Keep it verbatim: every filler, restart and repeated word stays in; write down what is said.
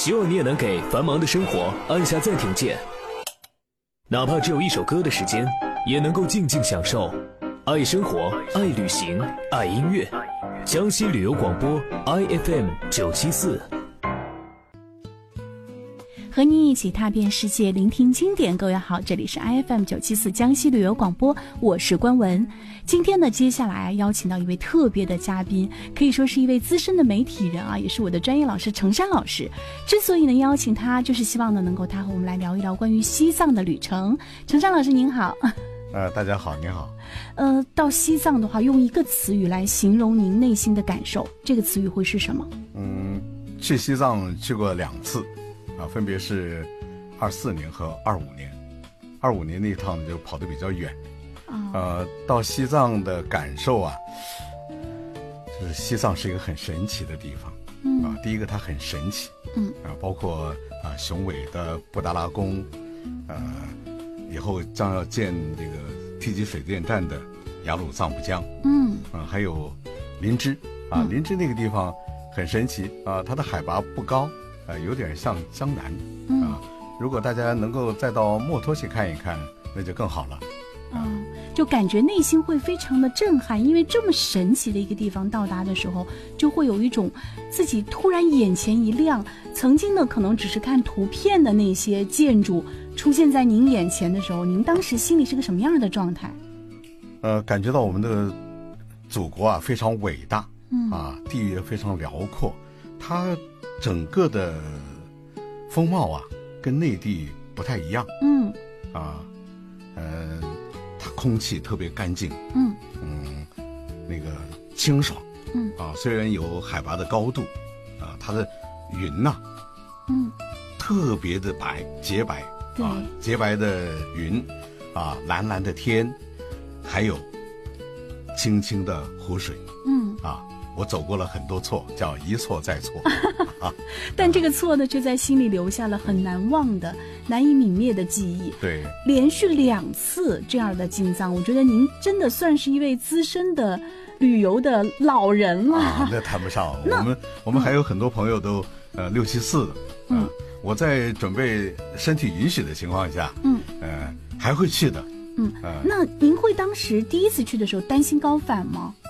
希望你也能给繁忙的生活按下暂停键，哪怕只有一首歌的时间，也能够静静享受。爱生活，爱旅行，爱音乐。江西旅游广播 I F M 九七四， 和你一起踏遍世界，聆听经典。各位好，这里是 I F M 九七四江西旅游广播，我是关文。今天呢，接下来邀请到一位特别的嘉宾，可以说是一位资深的媒体人啊，也是我的专业老师程山老师。之所以能邀请他，就是希望呢能够他和我们来聊一聊关于西藏的旅程。程山老师您好。 呃，大家好，您好。 呃，到西藏的话，用一个词语来形容您内心的感受，这个词语会是什么？嗯， 去西藏去过两次，啊，分别是二四年和二五年。二五年那一趟就跑得比较远，哦、呃，到西藏的感受啊，就是西藏是一个很神奇的地方。嗯啊，第一个它很神奇，嗯啊，包括啊雄伟的布达拉宫，呃。以后将要建这个梯级水电站的雅鲁藏布江，嗯，啊，还有林芝啊，嗯、林芝那个地方很神奇啊，它的海拔不高，啊，有点像江南、嗯、啊。如果大家能够再到墨脱去看一看，那就更好了。 啊、嗯，就感觉内心会非常的震撼，因为这么神奇的一个地方到达的时候，就会有一种自己突然眼前一亮，曾经呢可能只是看图片的那些建筑出现在您眼前的时候，您当时心里是个什么样的状态？ 呃，感觉到我们的祖国啊非常伟大，嗯啊，地域非常辽阔，它整个的风貌啊跟内地不太一样，嗯啊，呃，它空气特别干净，嗯嗯，那个清爽，嗯啊，虽然有海拔的高度，啊，它的云呐、啊，嗯，特别的白，洁白。啊，洁白的云，啊，蓝蓝的天，还有清清的湖水。嗯，啊，我走过了很多错，叫一错再错。啊， 但这个错呢，却在心里留下了很难忘的、难以泯灭的记忆。 对， 连续两次这样的进藏，我觉得您真的算是一位资深的旅游的老人了。 啊，那谈不上，我们我们还有很多朋友都、嗯、呃六七四的。嗯。啊我在准备身体允许的情况下，嗯，呃，还会去的， 嗯，呃、那您会当时第一次去的时候担心高反吗？